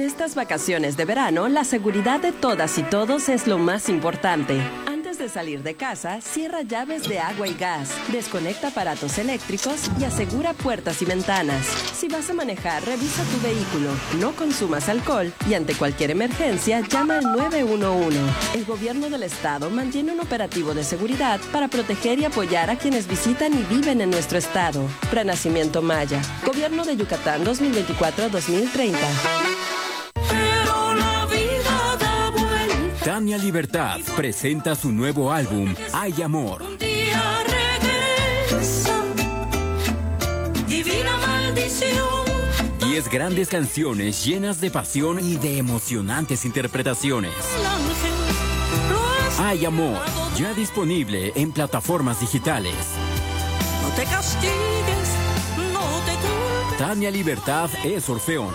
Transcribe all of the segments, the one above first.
estas vacaciones de verano, la seguridad de todas y todos es lo más importante. Antes de salir de casa, cierra llaves de agua y gas, desconecta aparatos eléctricos y asegura puertas y ventanas. Si vas a manejar, revisa tu vehículo, no consumas alcohol y ante cualquier emergencia, llama al 911. El gobierno del estado mantiene un operativo de seguridad para proteger y apoyar a quienes visitan y viven en nuestro estado. Renacimiento Maya, Gobierno de Yucatán 2024-2030. Tania Libertad presenta su nuevo álbum, Hay Amor. 10 grandes canciones llenas de pasión y de emocionantes interpretaciones. Hay Amor, ya disponible en plataformas digitales. No te castigues, no te culpes. Tania Libertad es Orfeón.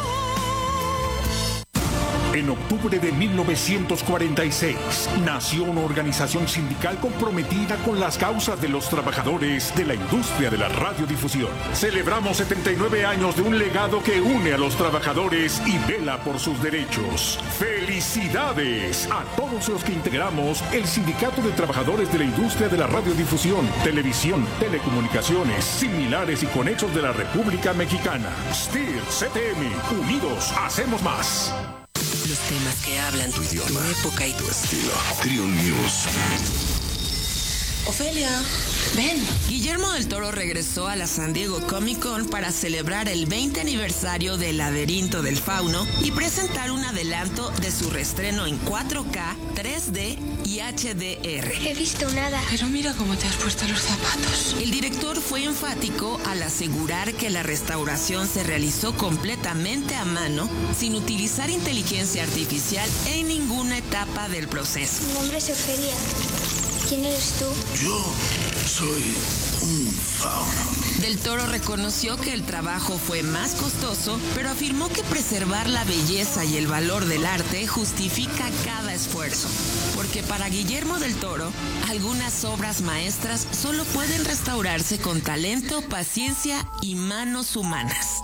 En octubre de 1946, nació una organización sindical comprometida con las causas de los trabajadores de la industria de la radiodifusión. Celebramos 79 años de un legado que une a los trabajadores y vela por sus derechos. ¡Felicidades a todos los que integramos el Sindicato de Trabajadores de la Industria de la Radiodifusión, Televisión, Telecomunicaciones, Similares y Conexos de la República Mexicana! STIR, CTM, unidos, hacemos más. Los temas que hablan tu idioma, tu época y tu estilo. Trio News. Ofelia, ven. Guillermo del Toro regresó a la San Diego Comic Con para celebrar el 20 aniversario del Laberinto del Fauno y presentar un adelanto de su reestreno en 4K, 3D y HDR. He visto nada. Pero mira cómo te has puesto los zapatos. El director fue enfático al asegurar que la restauración se realizó completamente a mano, sin utilizar inteligencia artificial en ninguna etapa del proceso. Mi nombre es Ofelia. ¿Quién eres tú? Yo soy un fauno. Del Toro reconoció que el trabajo fue más costoso, pero afirmó que preservar la belleza y el valor del arte justifica cada esfuerzo. Porque para Guillermo del Toro, algunas obras maestras solo pueden restaurarse con talento, paciencia y manos humanas.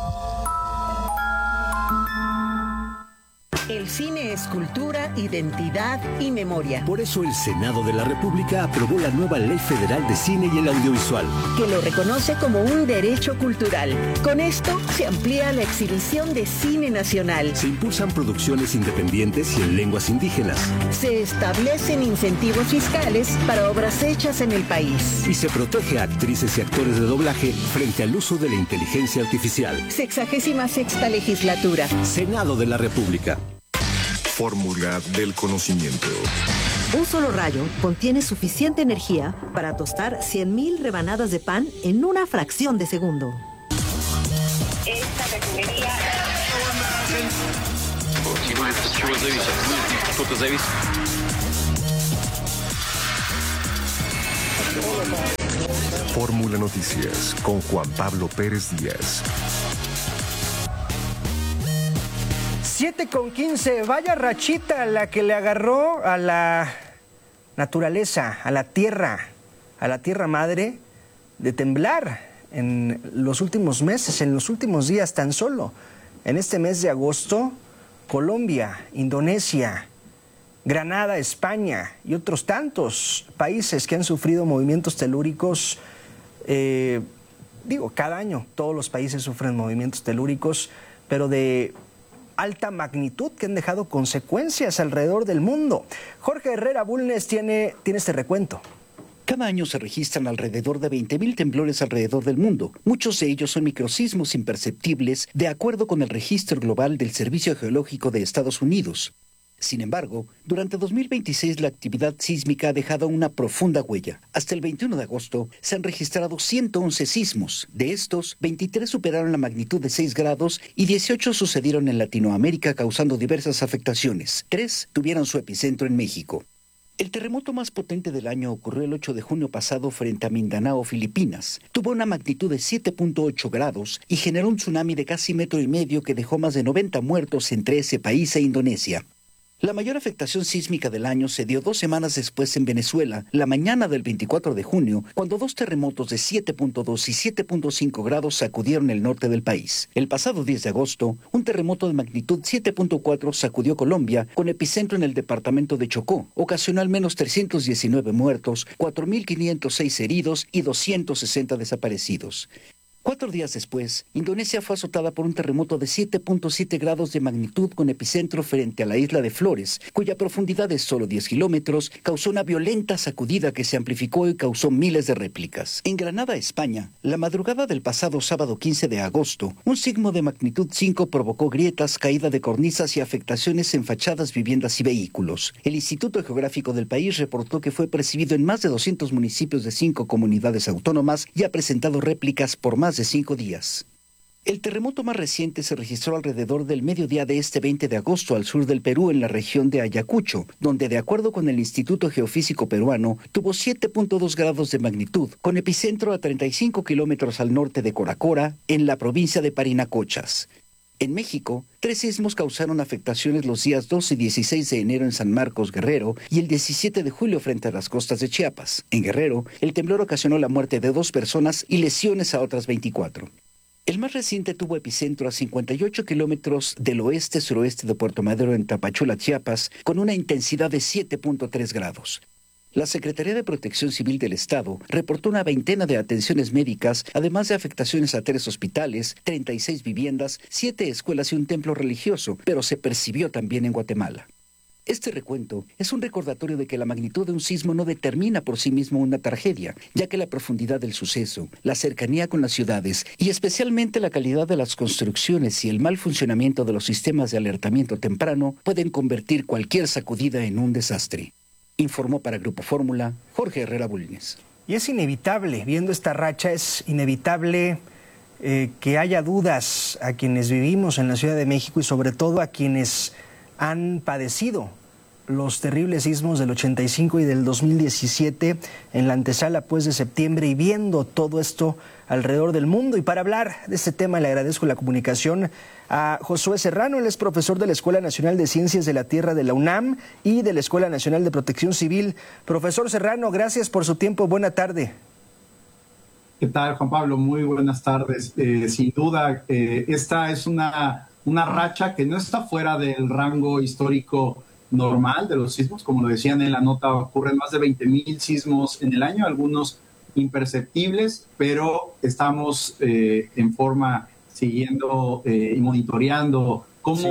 El cine es cultura, identidad y memoria. Por eso el Senado de la República aprobó la nueva Ley Federal de Cine y el Audiovisual, que lo reconoce como un derecho cultural. Con esto se amplía la exhibición de cine nacional. Se impulsan producciones independientes y en lenguas indígenas. Se establecen incentivos fiscales para obras hechas en el país. Y se protege a actrices y actores de doblaje frente al uso de la inteligencia artificial. 66ª legislatura. Senado de la República. Fórmula del conocimiento. Un solo rayo contiene suficiente energía para tostar 100,000 rebanadas de pan en una fracción de segundo. Esta refinería... Fórmula Noticias con Juan Pablo Pérez Díaz. 7:15, vaya rachita la que le agarró a la naturaleza, a la tierra madre, de temblar en los últimos meses, en los últimos días tan solo. En este mes de agosto, Colombia, Indonesia, Granada, España y otros tantos países que han sufrido movimientos telúricos. Cada año todos los países sufren movimientos telúricos, pero de alta magnitud que han dejado consecuencias alrededor del mundo. Jorge Herrera Bulnes tiene este recuento. Cada año se registran alrededor de 20,000 temblores alrededor del mundo. Muchos de ellos son microsismos imperceptibles, de acuerdo con el registro global del Servicio Geológico de Estados Unidos. Sin embargo, durante 2026 la actividad sísmica ha dejado una profunda huella. Hasta el 21 de agosto se han registrado 111 sismos. De estos, 23 superaron la magnitud de 6 grados y 18 sucedieron en Latinoamérica causando diversas afectaciones. 3 tuvieron su epicentro en México. El terremoto más potente del año ocurrió el 8 de junio pasado frente a Mindanao, Filipinas. Tuvo una magnitud de 7.8 grados y generó un tsunami de casi 1,5 metros que dejó más de 90 muertos entre ese país e Indonesia. La mayor afectación sísmica del año se dio 2 semanas después en Venezuela, la mañana del 24 de junio, cuando 2 terremotos de 7.2 y 7.5 grados sacudieron el norte del país. El pasado 10 de agosto, un terremoto de magnitud 7.4 sacudió Colombia, con epicentro en el departamento de Chocó. Ocasionó al menos 319 muertos, 4.506 heridos y 260 desaparecidos. 4 días después, Indonesia fue azotada por un terremoto de 7.7 grados de magnitud con epicentro frente a la isla de Flores, cuya profundidad es solo 10 kilómetros, causó una violenta sacudida que se amplificó y causó miles de réplicas. En Granada, España, la madrugada del pasado sábado 15 de agosto, un sismo de magnitud 5 provocó grietas, caída de cornisas y afectaciones en fachadas, viviendas y vehículos. El Instituto Geográfico del país reportó que fue percibido en más de 200 municipios de 5 comunidades autónomas y ha presentado réplicas por más de 5 días. El terremoto más reciente se registró alrededor del mediodía de este 20 de agosto al sur del Perú, en la región de Ayacucho, donde, de acuerdo con el Instituto Geofísico Peruano, tuvo 7.2 grados de magnitud, con epicentro a 35 kilómetros al norte de Coracora, en la provincia de Parinacochas. En México, 3 sismos causaron afectaciones los días 2 y 16 de enero en San Marcos, Guerrero, y el 17 de julio frente a las costas de Chiapas. En Guerrero, el temblor ocasionó la muerte de 2 personas y lesiones a otras 24. El más reciente tuvo epicentro a 58 kilómetros del oeste-suroeste de Puerto Madero, en Tapachula, Chiapas, con una intensidad de 7.3 grados. La Secretaría de Protección Civil del Estado reportó una veintena de atenciones médicas, además de afectaciones a 3 hospitales, 36 viviendas, 7 escuelas y un templo religioso, pero se percibió también en Guatemala. Este recuento es un recordatorio de que la magnitud de un sismo no determina por sí mismo una tragedia, ya que la profundidad del suceso, la cercanía con las ciudades y especialmente la calidad de las construcciones y el mal funcionamiento de los sistemas de alertamiento temprano pueden convertir cualquier sacudida en un desastre. Informó para Grupo Fórmula, Jorge Herrera Bulnes. Y es inevitable, viendo esta racha, es inevitable que haya dudas a quienes vivimos en la Ciudad de México y sobre todo a quienes han padecido los terribles sismos del 85 y del 2017 en la antesala pues de septiembre, y viendo todo esto alrededor del mundo. Y para hablar de este tema le agradezco la comunicación a Josué Serrano. Él es profesor de la Escuela Nacional de Ciencias de la Tierra de la UNAM y de la Escuela Nacional de Protección Civil. Profesor Serrano, gracias por su tiempo. Buena tarde. ¿Qué tal, Juan Pablo? Muy buenas tardes. Sin duda, esta es una racha que no está fuera del rango histórico normal de los sismos. Como lo decían en la nota, ocurren más de 20,000 sismos en el año, algunos imperceptibles, pero estamos en forma siguiendo y monitoreando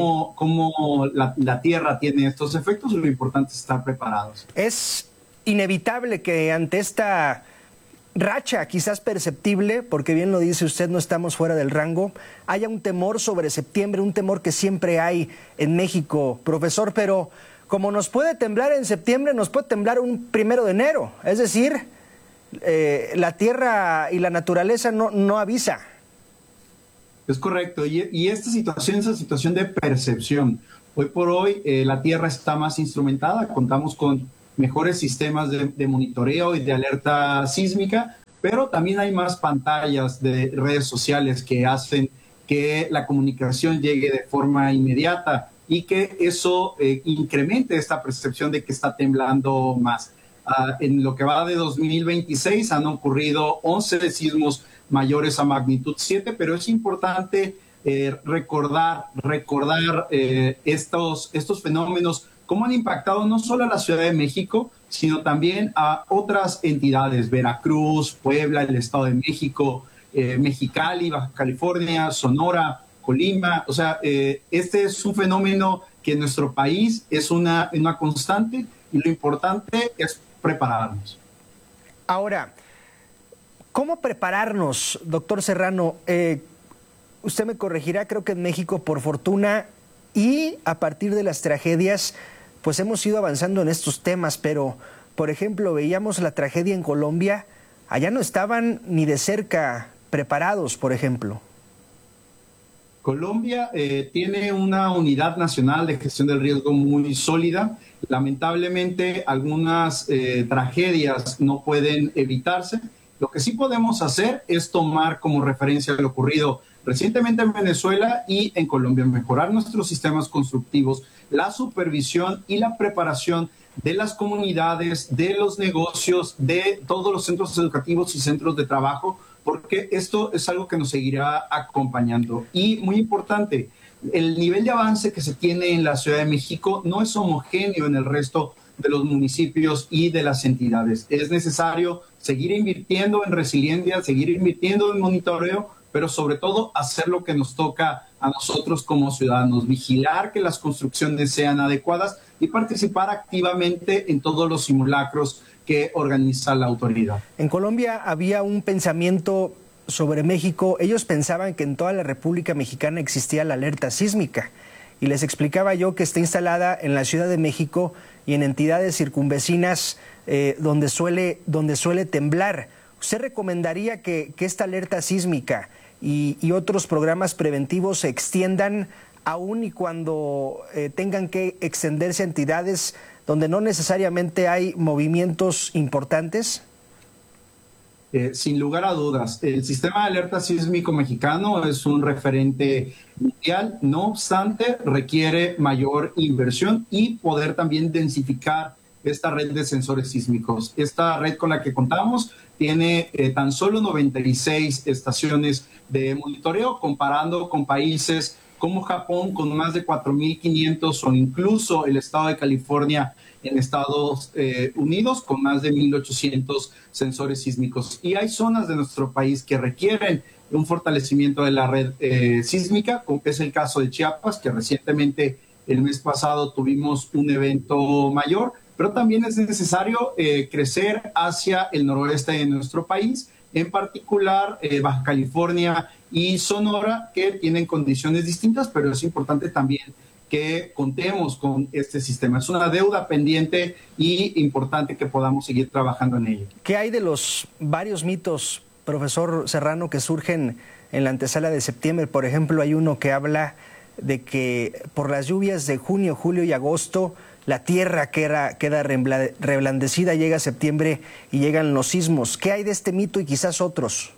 cómo la Tierra tiene estos efectos. Lo importante es estar preparados. Es inevitable que ante esta racha quizás perceptible, porque bien lo dice usted, no estamos fuera del rango, haya un temor sobre septiembre, un temor que siempre hay en México, profesor, pero como nos puede temblar en septiembre, nos puede temblar un 1 de enero, es decir, la tierra y la naturaleza no avisa. Es correcto, y esta situación es una situación de percepción. Hoy por hoy la tierra está más instrumentada, contamos con mejores sistemas de monitoreo y de alerta sísmica, pero también hay más pantallas de redes sociales que hacen que la comunicación llegue de forma inmediata y que eso incremente esta percepción de que está temblando más. En lo que va de 2026 han ocurrido 11 sismos mayores a magnitud 7, pero es importante recordar estos fenómenos, cómo han impactado no solo a la Ciudad de México, sino también a otras entidades, Veracruz, Puebla, el Estado de México, Mexicali, Baja California, Sonora, Colima. O sea, este es un fenómeno que en nuestro país es una constante, y lo importante es prepararnos. Ahora, ¿cómo prepararnos, doctor Serrano? Usted me corregirá, creo que en México, por fortuna, y a partir de las tragedias, pues hemos ido avanzando en estos temas, pero, por ejemplo, veíamos la tragedia en Colombia, allá no estaban ni de cerca preparados, por ejemplo. Colombia tiene una unidad nacional de gestión del riesgo muy sólida. Lamentablemente, algunas tragedias no pueden evitarse, Lo que sí podemos hacer es tomar como referencia lo ocurrido recientemente en Venezuela y en Colombia, mejorar nuestros sistemas constructivos, la supervisión y la preparación de las comunidades, de los negocios, de todos los centros educativos y centros de trabajo, porque esto es algo que nos seguirá acompañando. Y muy importante, el nivel de avance que se tiene en la Ciudad de México no es homogéneo en el resto de los municipios y de las entidades. Es necesario seguir invirtiendo en resiliencia, seguir invirtiendo en monitoreo, pero sobre todo hacer lo que nos toca a nosotros como ciudadanos, vigilar que las construcciones sean adecuadas y participar activamente en todos los simulacros que organiza la autoridad. En Colombia había un pensamiento sobre México. Ellos pensaban que en toda la República Mexicana existía la alerta sísmica. Y les explicaba yo que está instalada en la Ciudad de México y en entidades circunvecinas donde suele temblar. ¿Usted recomendaría que esta alerta sísmica y otros programas preventivos se extiendan aún y cuando tengan que extenderse a entidades donde no necesariamente hay movimientos importantes? Sin lugar a dudas, el sistema de alerta sísmico mexicano es un referente mundial, no obstante requiere mayor inversión y poder también densificar esta red de sensores sísmicos. Esta red con la que contamos tiene tan solo 96 estaciones de monitoreo, comparando con países como Japón con más de 4.500 o incluso el estado de California en Estados Unidos con más de 1.800 sensores sísmicos. Y hay zonas de nuestro país que requieren un fortalecimiento de la red sísmica, como es el caso de Chiapas, que recientemente el mes pasado tuvimos un evento mayor, pero también es necesario crecer hacia el noroeste de nuestro país, en particular Baja California y Sonora, que tienen condiciones distintas, pero es importante también que contemos con este sistema. Es una deuda pendiente y importante que podamos seguir trabajando en ello. ¿Qué hay de los varios mitos, profesor Serrano, que surgen en la antesala de septiembre? Por ejemplo, hay uno que habla de que por las lluvias de junio, julio y agosto, la tierra queda reblandecida, llega septiembre y llegan los sismos. ¿Qué hay de este mito y quizás otros?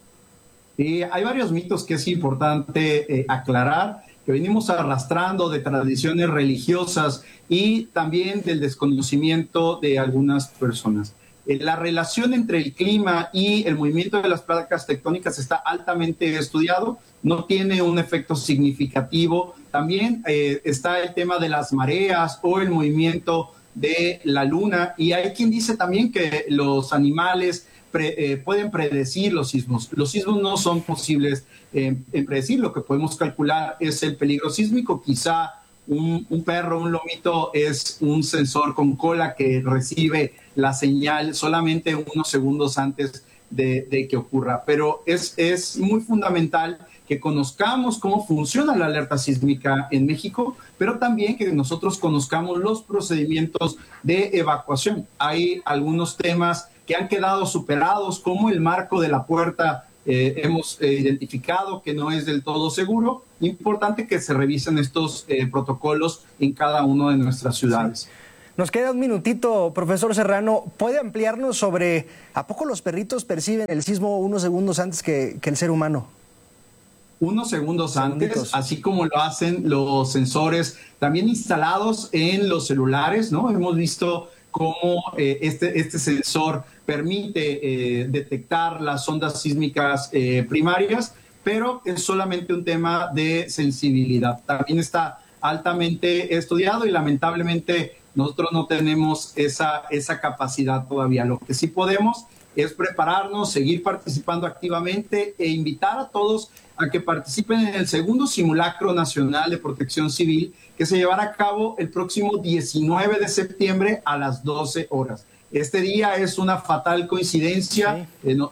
Hay varios mitos que es importante aclarar, que venimos arrastrando de tradiciones religiosas y también del desconocimiento de algunas personas. La relación entre el clima y el movimiento de las placas tectónicas está altamente estudiado, no tiene un efecto significativo. También está el tema de las mareas o el movimiento de la luna, y hay quien dice también que los animales pueden predecir los sismos. Los sismos no son posibles en predecir. Lo que podemos calcular es el peligro sísmico. Quizá un perro, un lomito, es un sensor con cola que recibe la señal solamente unos segundos antes de que ocurra. Pero es muy fundamental que conozcamos cómo funciona la alerta sísmica en México, pero también que nosotros conozcamos los procedimientos de evacuación. Hay algunos temas que han quedado superados, como el marco de la puerta. Hemos identificado que no es del todo seguro. Importante que se revisen estos protocolos en cada una de nuestras ciudades. Sí. Nos queda un minutito, profesor Serrano. ¿Puede ampliarnos sobre a poco los perritos perciben el sismo unos segundos antes que el ser humano? Unos segundos antes, así como lo hacen los sensores también instalados en los celulares, ¿no? Hemos visto cómo este sensor permite detectar las ondas sísmicas primarias, pero es solamente un tema de sensibilidad. También está altamente estudiado y lamentablemente nosotros no tenemos esa capacidad todavía. Lo que sí podemos es prepararnos, seguir participando activamente e invitar a todos a que participen en el segundo simulacro nacional de protección civil, que se llevará a cabo el próximo 19 de septiembre a las 12 horas. Este día es una fatal coincidencia.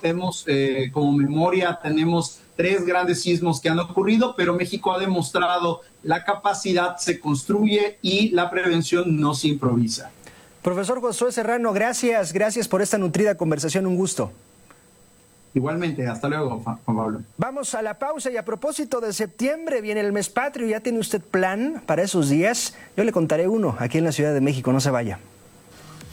Como memoria, tenemos 3 grandes sismos que han ocurrido, pero México ha demostrado la capacidad se construye y la prevención no se improvisa. Profesor Josué Serrano, gracias por esta nutrida conversación, un gusto. Igualmente, hasta luego, Juan Pablo. Vamos a la pausa y a propósito de septiembre viene el mes patrio. ¿Ya tiene usted plan para esos días? Yo le contaré uno aquí en la Ciudad de México, no se vaya.